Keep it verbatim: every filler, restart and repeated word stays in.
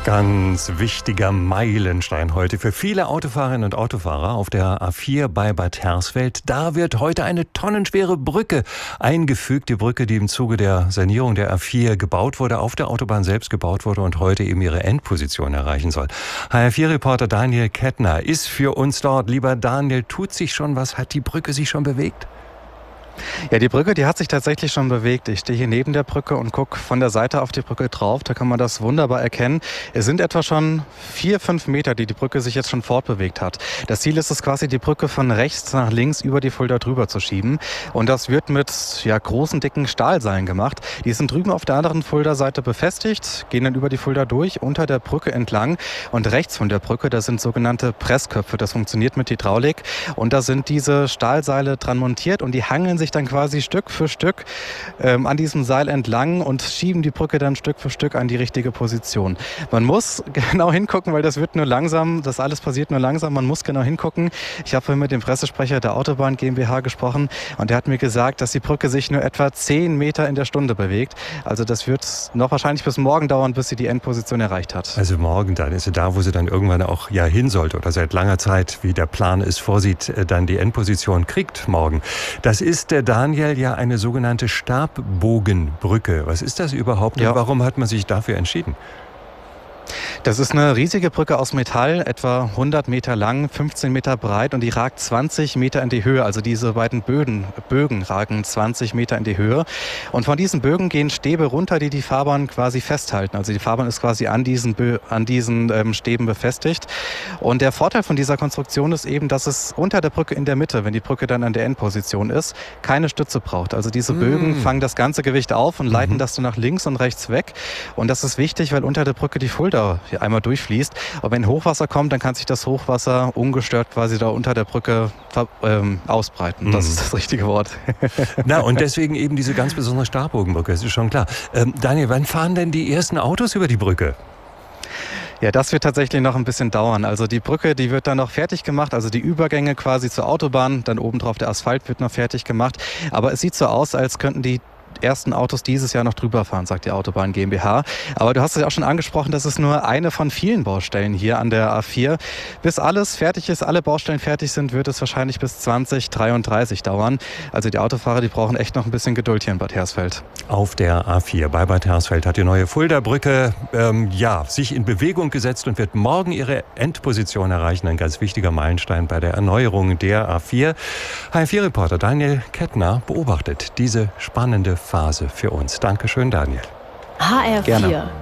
Ganz wichtiger Meilenstein heute für viele Autofahrerinnen und Autofahrer auf der A vier bei Bad Hersfeld. Da wird heute eine tonnenschwere Brücke eingefügt. Die Brücke, die im Zuge der Sanierung der A vier gebaut wurde, auf der Autobahn selbst gebaut wurde und heute eben ihre Endposition erreichen soll. H R vier Reporter Daniel Kettner ist für uns dort. Lieber Daniel, tut sich schon was? Hat die Brücke sich schon bewegt? Ja, die Brücke, die hat sich tatsächlich schon bewegt. Ich stehe hier neben der Brücke und gucke von der Seite auf die Brücke drauf. Da kann man das wunderbar erkennen. Es sind etwa schon vier, fünf Meter, die die Brücke sich jetzt schon fortbewegt hat. Das Ziel ist es quasi, die Brücke von rechts nach links über die Fulda drüber zu schieben. Und das wird mit ja, großen, dicken Stahlseilen gemacht. Die sind drüben auf der anderen Fulda-Seite befestigt, gehen dann über die Fulda durch, unter der Brücke entlang. Und rechts von der Brücke, da sind sogenannte Pressköpfe. Das funktioniert mit Hydraulik. Und da sind diese Stahlseile dran montiert und die hangeln sich dann quasi Stück für Stück ähm, an diesem Seil entlang und schieben die Brücke dann Stück für Stück an die richtige Position. Man muss genau hingucken, weil das wird nur langsam, das alles passiert nur langsam, man muss genau hingucken. Ich habe mit dem Pressesprecher der Autobahn GmbH gesprochen und der hat mir gesagt, dass die Brücke sich nur etwa zehn Meter in der Stunde bewegt. Also das wird noch wahrscheinlich bis morgen dauern, bis sie die Endposition erreicht hat. Also morgen, dann ist sie da, wo sie dann irgendwann auch ja hin sollte oder seit langer Zeit, wie der Plan es vorsieht, dann die Endposition kriegt morgen. Das ist der Daniel ja eine sogenannte Stabbogenbrücke. Was ist das überhaupt und ja. warum hat man sich dafür entschieden? Das ist eine riesige Brücke aus Metall, etwa hundert Meter lang, fünfzehn Meter breit und die ragt zwanzig Meter in die Höhe. Also diese beiden Böden, Bögen ragen zwanzig Meter in die Höhe. Und von diesen Bögen gehen Stäbe runter, die die Fahrbahn quasi festhalten. Also die Fahrbahn ist quasi an diesen, Bö an diesen ähm, Stäben befestigt. Und der Vorteil von dieser Konstruktion ist eben, dass es unter der Brücke in der Mitte, wenn die Brücke dann an der Endposition ist, keine Stütze braucht. Also diese Bögen mm. fangen das ganze Gewicht auf und leiten mhm. das dann nach links und rechts weg. Und das ist wichtig, weil unter der Brücke die Fulda hier einmal durchfließt. Aber wenn Hochwasser kommt, dann kann sich das Hochwasser ungestört quasi da unter der Brücke ähm, ausbreiten. Das ist das richtige Wort. Na, und deswegen eben diese ganz besondere Stabbogenbrücke, das ist schon klar. Ähm, Daniel, wann fahren denn die ersten Autos über die Brücke? Ja, das wird tatsächlich noch ein bisschen dauern. Also die Brücke, die wird dann noch fertig gemacht, also die Übergänge quasi zur Autobahn, dann obendrauf der Asphalt wird noch fertig gemacht. Aber es sieht so aus, als könnten die ersten Autos dieses Jahr noch drüber fahren, sagt die Autobahn GmbH. Aber du hast es ja auch schon angesprochen, das ist nur eine von vielen Baustellen hier an der A vier. Bis alles fertig ist, alle Baustellen fertig sind, wird es wahrscheinlich bis zwanzig dreiunddreißig dauern. Also die Autofahrer, die brauchen echt noch ein bisschen Geduld hier in Bad Hersfeld. Auf der A vier bei Bad Hersfeld hat die neue Fulda-Brücke ähm, ja, sich in Bewegung gesetzt und wird morgen ihre Endposition erreichen. Ein ganz wichtiger Meilenstein bei der Erneuerung der A vier. H R vier Reporter Daniel Kettner beobachtet diese spannende Phase für uns. Dankeschön, Daniel. H R vier. Gerne.